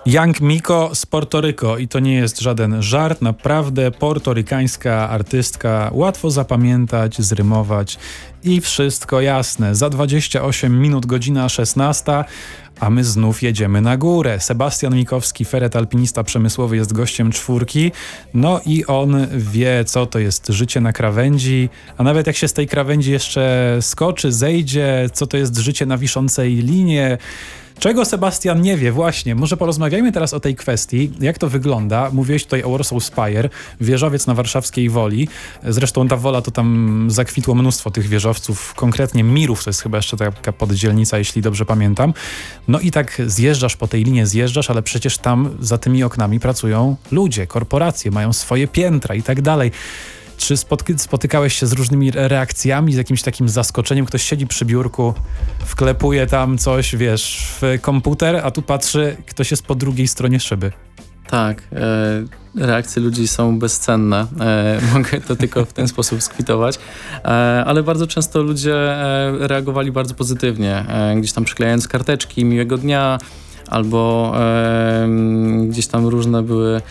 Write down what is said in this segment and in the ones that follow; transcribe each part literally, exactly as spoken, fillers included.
Young Miko z Portoryko i to nie jest żaden żart, naprawdę portorykańska artystka, łatwo zapamiętać, zrymować i wszystko jasne. Za dwadzieścia osiem minut, godzina szesnasta, a my znów jedziemy na górę. Sebastian Mikowski, feret alpinista przemysłowy, jest gościem czwórki, no i on wie, co to jest życie na krawędzi, a nawet jak się z tej krawędzi jeszcze skoczy, zejdzie, co to jest życie na wiszącej linie. Czego Sebastian nie wie, właśnie. Może porozmawiajmy teraz o tej kwestii. Jak to wygląda? Mówiłeś tutaj o Warsaw Spire, wieżowiec na warszawskiej Woli. Zresztą ta Wola to tam zakwitło mnóstwo tych wieżowców, konkretnie Mirów, to jest chyba jeszcze taka poddzielnica, jeśli dobrze pamiętam. No i tak zjeżdżasz po tej linie, zjeżdżasz, ale przecież tam za tymi oknami pracują ludzie, korporacje, mają swoje piętra i tak dalej. Czy spotky- spotykałeś się z różnymi reakcjami, z jakimś takim zaskoczeniem? Ktoś siedzi przy biurku, wklepuje tam coś, wiesz, w komputer, a tu patrzy, ktoś jest po drugiej stronie szyby. Tak, e, reakcje ludzi są bezcenne. E, mogę to tylko w ten sposób skwitować. E, ale bardzo często ludzie e, reagowali bardzo pozytywnie. E, gdzieś tam przyklejając karteczki miłego dnia, albo e, gdzieś tam różne były...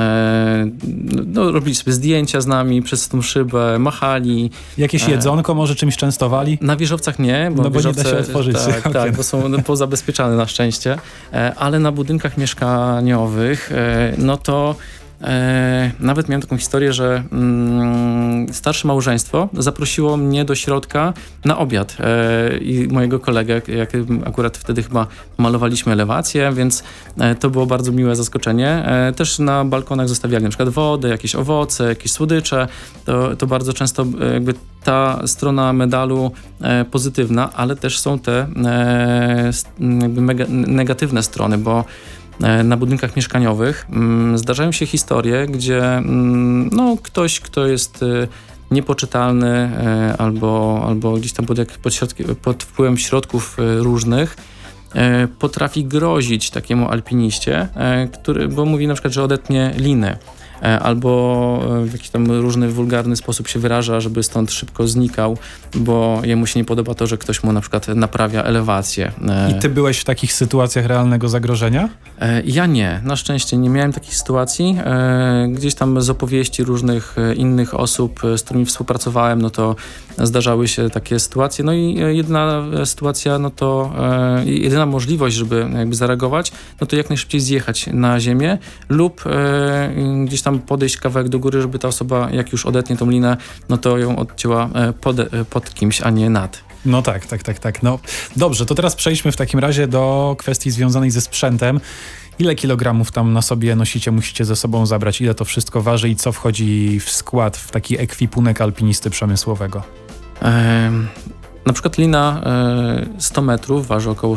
No, robili sobie zdjęcia z nami przez tą szybę, machali. Jakieś jedzonko może czymś częstowali? Na wieżowcach nie, bo, no bo wieżowce, nie da się otworzyć. Tak, okay. tak, bo są pozabezpieczane na szczęście. Ale na budynkach mieszkaniowych, no to E, nawet miałem taką historię, że mm, starsze małżeństwo zaprosiło mnie do środka na obiad e, i mojego kolegę, jak akurat wtedy chyba malowaliśmy elewację, więc e, to było bardzo miłe zaskoczenie. E, też na balkonach zostawiali na przykład wodę, jakieś owoce, jakieś słodycze. To, to bardzo często e, jakby ta strona medalu e, pozytywna, ale też są te e, jakby mega, negatywne strony, bo na budynkach mieszkaniowych mm, zdarzają się historie, gdzie mm, no, ktoś, kto jest y, niepoczytalny y, albo, albo gdzieś tam pod, jak, pod, środki, pod wpływem środków y, różnych y, potrafi grozić takiemu alpiniście, y, który, bo mówi na przykład, że odetnie liny. Albo w jakiś tam różny wulgarny sposób się wyraża, żeby stąd szybko znikał, bo jemu się nie podoba to, że ktoś mu na przykład naprawia elewację. I ty byłeś w takich sytuacjach realnego zagrożenia? Ja nie. Na szczęście nie miałem takich sytuacji. Gdzieś tam z opowieści różnych innych osób, z którymi współpracowałem, no to zdarzały się takie sytuacje. No i jedna sytuacja, no to jedyna możliwość, żeby jakby zareagować, no to jak najszybciej zjechać na ziemię lub gdzieś tam podejść kawałek do góry, żeby ta osoba, jak już odetnie tą linę, no to ją odcięła pod, pod kimś, a nie nad. No tak, tak, tak, tak. No dobrze, to teraz przejdźmy w takim razie do kwestii związanej ze sprzętem. Ile kilogramów tam na sobie nosicie, musicie ze sobą zabrać? Ile to wszystko waży i co wchodzi w skład, w taki ekwipunek alpinisty przemysłowego? Ehm, na przykład lina e, sto metrów waży około